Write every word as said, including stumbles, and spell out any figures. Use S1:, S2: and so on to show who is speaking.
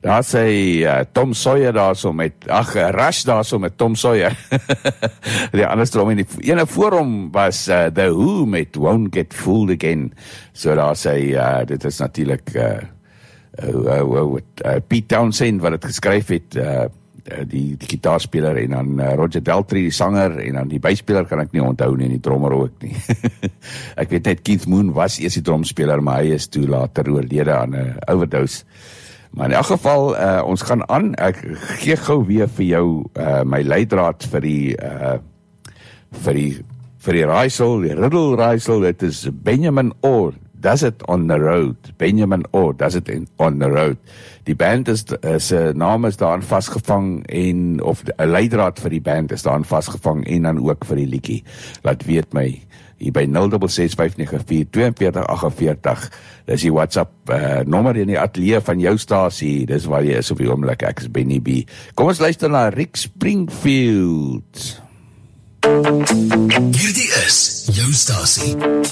S1: daar sê uh, Tom Sawyer daar so met, ag, uh, Rush daar so met Tom Sawyer. Die ander stroom en die ene voor hom was uh, The Who met Won't Get Fooled Again. So daar sê, uh, dit is natuurlijk uh, uh, uh, uh, Pete Townsend wat het geskryf het, uh, die, die gitaarspeler, en dan uh, Roger Daltrey, die sanger, en dan die byspeler kan ek nie onthou nie, en die drummer ook nie. Ek weet net, Keith Moon was eers die drumspeler, maar hy is toe later oorlede aan 'n overdose. Maar in elk geval, uh, ons gaan aan, ek gee gou weer vir jou uh, my leidraad vir die uh, vir die vir die raaisel, die riddelraaisel, dit is Benjamin Orr, Does It on the Road, Benjamin Orr, Does It in, on the Road. Die band is, sy naam is daarin vasgevang, en, of 'n leidraad vir die band is daarin vasgevang, en dan ook vir die liedjie. Laat weet my, hier by nul ses ses vyf nege vier twee vier agt vier, dis die WhatsApp uh, nommer in die ateljee van jou stasie, dis waar jy is op die oomblik, ek is Benny B. Kom ons luister na Rick Springfield.
S2: Hierdie is jou stasie.